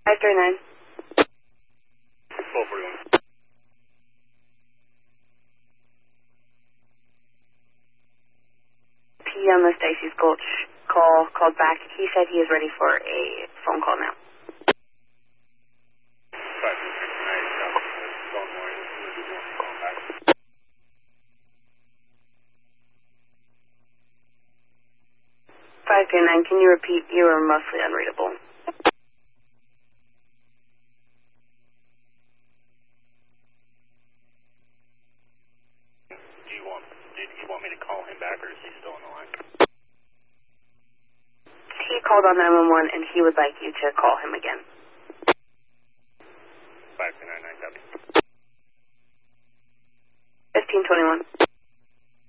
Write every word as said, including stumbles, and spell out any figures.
five three nine. twelve forty-one. P on the Stacy's Gulch call, called back. He said he is ready for a phone call now. five three six nine, phone morning. Call back. five three nine, can you repeat? You are mostly unreadable. Do you want, did you want me to call him back, or is he still on the line? He called on nine one one and he would like you to call him again. five two nine nine, copy. fifteen twenty-one.